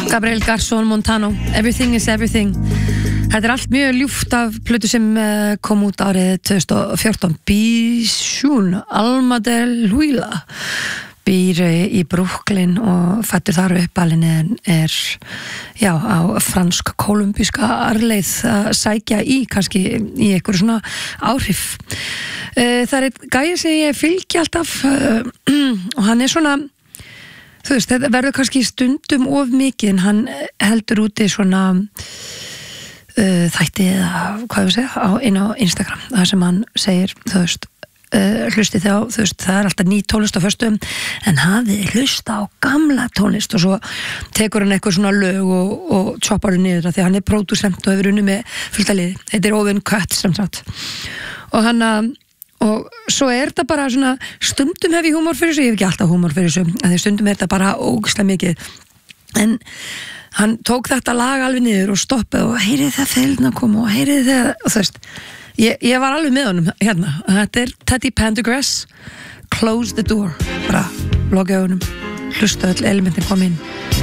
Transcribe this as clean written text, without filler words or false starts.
Gabriel Garson Montano, Everything is Everything. Þetta allt mjög ljúft af plötu sem kom út árið 2014. Bijun Alma de Huila býr í Brooklyn og fættur þar uppalinn en já, á fransk-kolumbíska arleið að sækja í kannski í einhverju svona áhrif. Það einn gæi sem ég fylgi alltaf og hann svona þú veist, þetta verður kannski stundum of mikið en hann heldur úti svona þætti eða hvað við segja inn á Instagram, það sem hann segir, þú veist, hlusti þá, þú veist, það alltaf ný tónlist á föstum en hafið hlusta á gamla tónlist og svo tekur hann eitthvað svona lög og choppar hann niður því hann pródúsent og hefur unnið með fullt að liði, þetta Owen Kött sem sagt og hann og svo þetta bara svona stundum hef ég húmor fyrir þessu, ég hef ekki alltaf húmor fyrir þessu en því stundum þetta bara ógeðslega mikið en hann tók þetta lag alveg niður og stoppaði og heyrið það feilna koma og heyrið það og þú veist, ég var alveg með honum hérna, þetta Teddy Pendergrass Close the Door, bara loka augunum hlusta öll elementin kom inn